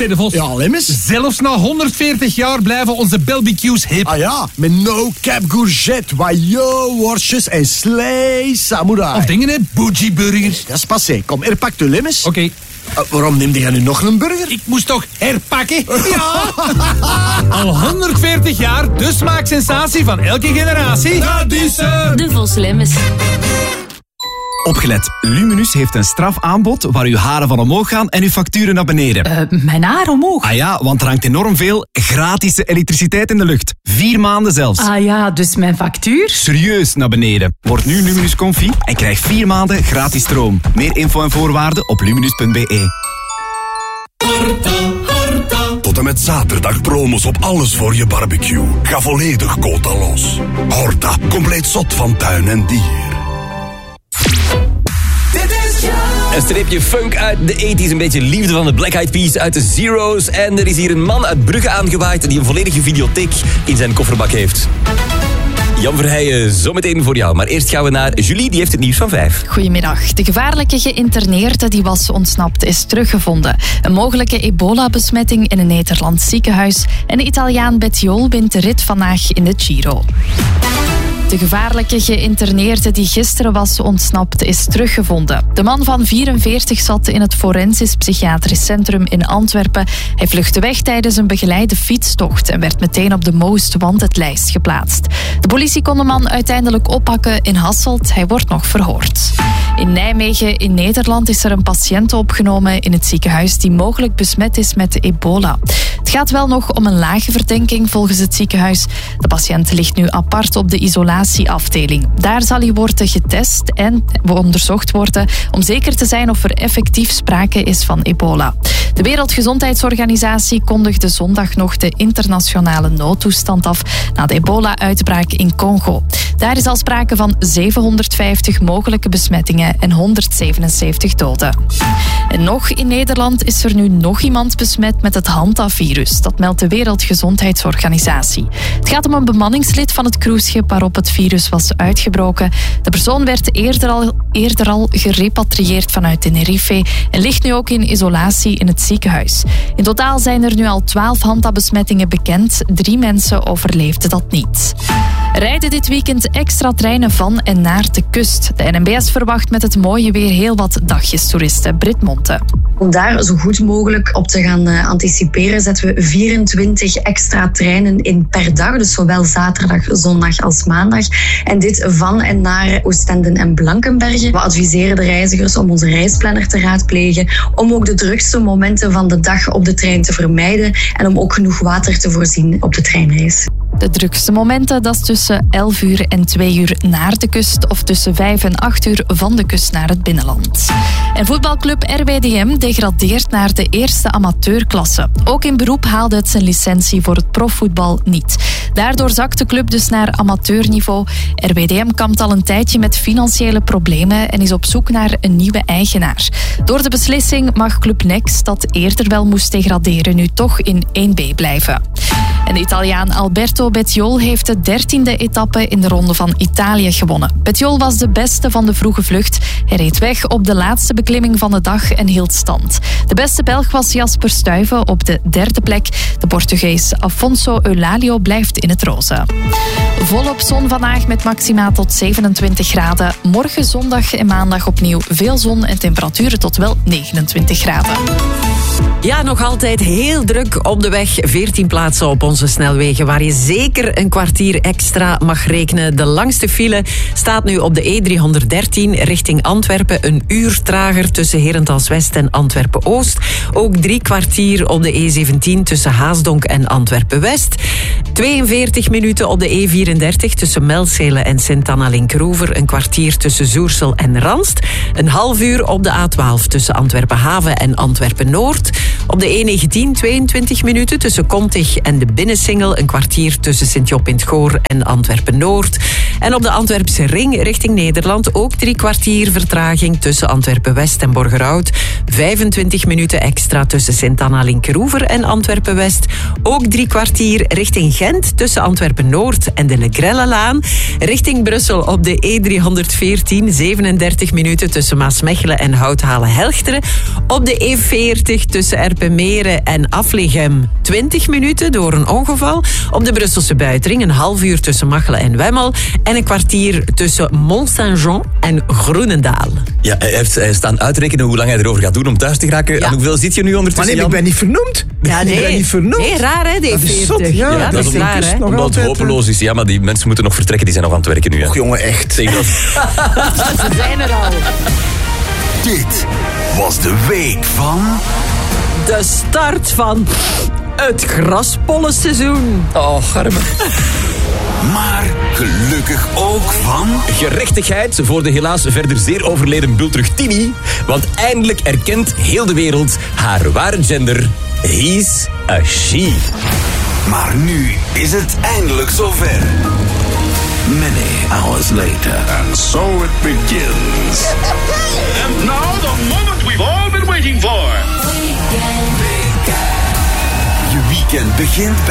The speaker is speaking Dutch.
Zeg de Vos. Ja, Lemmens. Zelfs na 140 jaar blijven onze barbecues hip. Ah ja, met no cap courgette, wajo, worstjes en slee samurai. Of dingen, hè? Bougie burgers. Dat is passé. Kom, er pakt u Lemmens. Oké. Waarom neemde jij nu nog een burger? Ik moest toch herpakken? Ja! Al 140 jaar, de smaaksensatie van elke generatie. Dat is De Vos Lemmens. Opgelet, Luminus heeft een strafaanbod waar uw haren van omhoog gaan en uw facturen naar beneden. Mijn haar omhoog? Ah ja, want er hangt enorm veel gratis elektriciteit in de lucht. 4 maanden zelfs. Ah ja, dus mijn factuur? Serieus naar beneden. Word nu Luminus Comfy en krijg 4 maanden gratis stroom. Meer info en voorwaarden op luminus.be. Tot en met zaterdag promos op alles voor je barbecue. Ga volledig quota los. Horta, compleet zot van tuin en dier. Een streepje funk uit de 80's, een beetje liefde van de Black Eyed Peas uit de Zero's. En er is hier een man uit Brugge aangewaaid die een volledige videotheek in zijn kofferbak heeft. Jan Verheijen, zometeen voor jou. Maar eerst gaan we naar Julie, die heeft het nieuws van 5. Goedemiddag. De gevaarlijke geïnterneerde die was ontsnapt is teruggevonden. Een mogelijke ebola-besmetting in een Nederlands ziekenhuis. En de Italiaan Bettiol wint de rit vandaag in de Giro. De gevaarlijke geïnterneerde die gisteren was ontsnapt is teruggevonden. De man van 44 zat in het Forensisch Psychiatrisch Centrum in Antwerpen. Hij vluchtte weg tijdens een begeleide fietstocht en werd meteen op de Most Wanted lijst geplaatst. De politie kon de man uiteindelijk oppakken in Hasselt. Hij wordt nog verhoord. In Nijmegen in Nederland is er een patiënt opgenomen in het ziekenhuis die mogelijk besmet is met ebola. Het gaat wel nog om een lage verdenking volgens het ziekenhuis. De patiënt ligt nu apart op de isolatieafdeling. Daar zal hij worden getest en onderzocht worden om zeker te zijn of er effectief sprake is van ebola. De Wereldgezondheidsorganisatie kondigde zondag nog de internationale noodtoestand af na de ebola-uitbraak in Congo. Daar is al sprake van 750 mogelijke besmettingen en 177 doden. En nog in Nederland is er nu nog iemand besmet met het Hantavirus. Dat meldt de Wereldgezondheidsorganisatie. Het gaat om een bemanningslid van het cruiseschip waarop het virus was uitgebroken. De persoon werd eerder al gerepatrieerd vanuit Tenerife en ligt nu ook in isolatie in het ziekenhuis. In totaal zijn er nu al 12 Hanta-besmettingen bekend. 3 mensen overleefden dat niet. Rijden dit weekend extra treinen van en naar de kust. De NMBS verwacht met het mooie weer heel wat dagjestoeristen. Britt Monte. Om daar zo goed mogelijk op te gaan anticiperen zetten we 24 extra treinen in per dag. Dus zowel zaterdag, zondag als maandag. En dit van en naar Oostende en Blankenberge. We adviseren de reizigers om onze reisplanner te raadplegen. Om ook de drukste momenten van de dag op de trein te vermijden. En om ook genoeg water te voorzien op de treinreis. De drukste momenten, dat is tussen 11 uur en 2 uur naar de kust of tussen 5 en 8 uur van de kust naar het binnenland. En voetbalclub RWDM degradeert naar de eerste amateurklasse. Ook in beroep haalde het zijn licentie voor het profvoetbal niet. Daardoor zakt de club dus naar amateurniveau. RWDM kampt al een tijdje met financiële problemen en is op zoek naar een nieuwe eigenaar. Door de beslissing mag Club Next, dat eerder wel moest degraderen, nu toch in 1B blijven. En de Italiaan Alberto Bettiol heeft de 13e etappe in de Ronde van Italië gewonnen. Bettiol was de beste van de vroege vlucht. Hij reed weg op de laatste beklimming van de dag en hield stand. De beste Belg was Jasper Stuyven op de 3e plek. De Portugees Afonso Eulalio blijft in het roze. Volop zon vandaag met maxima tot 27 graden. Morgen zondag en maandag opnieuw veel zon en temperaturen tot wel 29 graden. Ja, nog altijd heel druk op de weg. 14 plaatsen op onze snelwegen waar je zeker een kwartier extra mag rekenen. De langste file staat nu op de E313 richting Antwerpen. Een uur trager tussen Herentals West en Antwerpen Oost. Ook 3 kwartier op de E17 tussen Haasdonk en Antwerpen West. 42 minuten op de E34 tussen Melzele en Sint-Anna-Linkroever. Een kwartier tussen Zoersel en Ranst. Een half uur op de A12 tussen Antwerpen Haven en Antwerpen Noord. Op de E19 22 minuten tussen Kontig en de Binnensingel. Een kwartier tussen Sint-Job in het Goor en Antwerpen Noord. En op de Antwerpse ring richting Nederland ook 3 kwartier vertraging tussen Antwerpen-West en Borgerhout. 25 minuten extra tussen Sint-Anna-Linkeroever en Antwerpen-West. Ook 3 kwartier richting Gent tussen Antwerpen-Noord en de Legrellelaan. Richting Brussel op de E314 37 minuten tussen Maasmechelen en Houthalen-Helchteren. Op de E40 tussen Erpenmeren en Afligem 20 minuten door een ongeval. Op de Brusselse buitenring een half uur tussen Machelen en Wemmel. En een kwartier tussen Mont-Saint-Jean en Groenendaal. Ja, hij heeft staan uitrekenen hoe lang hij erover gaat doen om thuis te geraken. Ja. En hoeveel zit je nu ondertussen, Maar nee, Jan? ik ben niet vernoemd. Ja, nee. Ik ben niet vernoemd. Nee, raar hè, die Dat is 40. zot, ja. Dat is raar hè. nog Omdat het altijd, hopeloos is. Ja, maar die mensen moeten nog vertrekken. Die zijn nog aan het werken nu. Hè. Och, jongen, echt. Zeg dat. Ze zijn er al. Dit was de week van... De start van het graspollenseizoen. Oh, arme. Maar gelukkig ook van... Gerechtigheid voor de helaas verder zeer overleden bultrug Tini. Want eindelijk erkent heel de wereld haar ware gender. He's a she. Maar nu is het eindelijk zover. Many hours later. And so it begins. And now the moment we've all been waiting for. Je weekend begint bij